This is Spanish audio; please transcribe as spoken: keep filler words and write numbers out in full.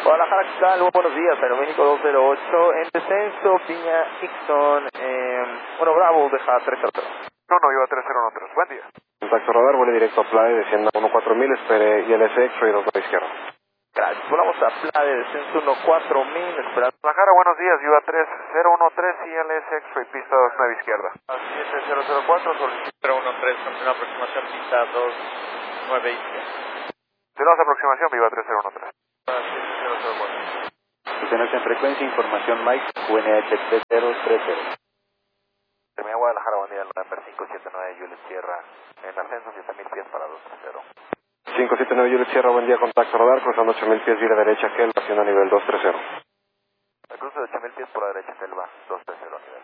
Guadalajara, ¿qué tal? Muy buenos días, Aeroméxico dos cero ocho, en descenso, Piña, Ixton, eh, bueno, Bravo, deja tres cero cero. No, no, iba tres cero uno tres, buen día. Contacto radar, vuele directo a Playa, descienda uno cuatro mil, espere I L S X-Ray dos a la izquierda. Gracias, volamos a Playa, descenso uno cuatro mil, esperando. Guadalajara, buenos días, iba tres cero uno tres, I L S X-Ray, pista dos nueve izquierda. siete cero cero cuatro, solicito cero uno tres, continúa aproximación, pista dos nueve izquierda. Tenemos aproximación, viva tres cero uno tres. siete cero cero cuatro. Tenemos en frecuencia, información Mike, U N H tres cero tres cero. Termina Guadalajara, buen día, November cinco siete nueve, Juliet Sierra, en ascenso siete mil pies para dos tres cero. cinco siete nueve Juliet Sierra, buen día, contacto radar, cruzando ocho mil pies, vía derecha, Kelva, haciendo nivel dos tres cero. El cruce de ocho mil pies por la derecha, Selva, dos tres cero.